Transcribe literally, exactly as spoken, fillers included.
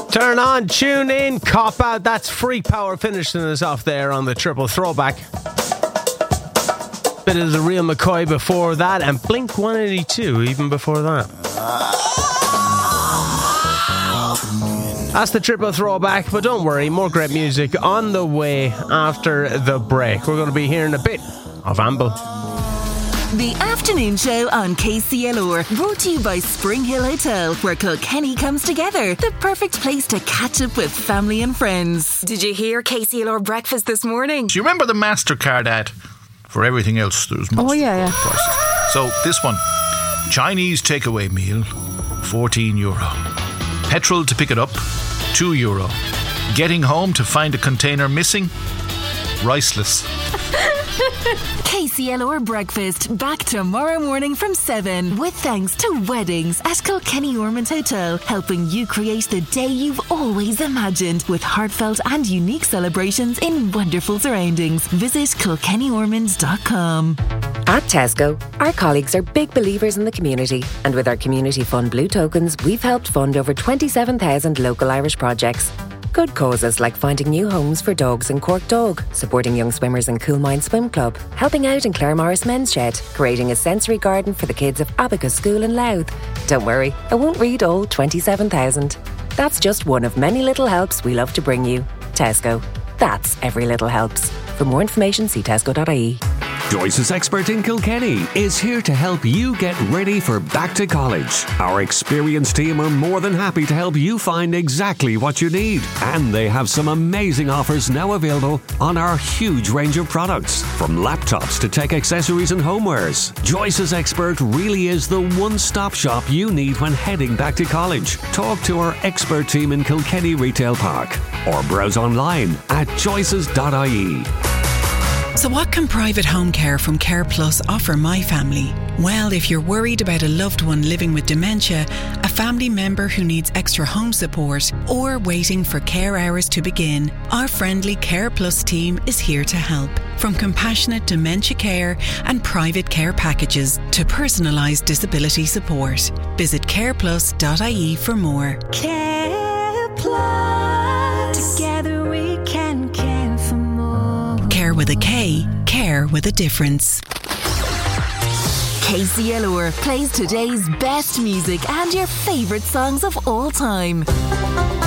Turn on, tune in, cop out. That's Freak Power finishing us off there on the triple throwback. Bit of the Real McCoy before that, and Blink one eighty-two even before that. That's the triple throwback, but don't worry, more great music on the way after the break. We're going to be hearing a bit of Amble. The afternoon show on K C L R, brought to you by Spring Hill Hotel, where Kilkenny comes together. The perfect place to catch up with family and friends. Did you hear K C L R breakfast this morning? Do you remember the MasterCard ad? For everything else, there's MasterCard. Oh, yeah, yeah. Prices. So this one, Chinese takeaway meal, fourteen euro. Petrol to pick it up, two euro. Getting home to find a container missing, riceless. K C L R Breakfast, back tomorrow morning from seven, with thanks to Weddings at Kilkenny Ormond Hotel, helping you create the day you've always imagined, with heartfelt and unique celebrations in wonderful surroundings. Visit kilkenny ormond dot com. At Tesco, our colleagues are big believers in the community, and with our Community Fund Blue Tokens, we've helped fund over twenty-seven thousand local Irish projects. Good causes like finding new homes for dogs in Cork Dog, supporting young swimmers in Coolmine Swim Club, helping out in Clare Morris Men's Shed, creating a sensory garden for the kids of Abacus School in Louth. Don't worry, I won't read all twenty-seven thousand. That's just one of many little helps we love to bring you. Tesco. That's every little helps. For more information, see tesco dot I E. Joyce's Expert in Kilkenny is here to help you get ready for back to college. Our experienced team are more than happy to help you find exactly what you need. And they have some amazing offers now available on our huge range of products. From laptops to tech accessories and homewares, Joyce's Expert really is the one-stop shop you need when heading back to college. Talk to our expert team in Kilkenny Retail Park or browse online at joyces dot I E. So what can private home care from Care Plus offer my family? Well, if you're worried about a loved one living with dementia, a family member who needs extra home support, or waiting for care hours to begin, our friendly Care Plus team is here to help. From compassionate dementia care and private care packages to personalised disability support. Visit care plus dot I E for more. Care Plus. Together we can care for more. Care with a K, care with a difference. K C L R plays today's best music and your favourite songs of all time.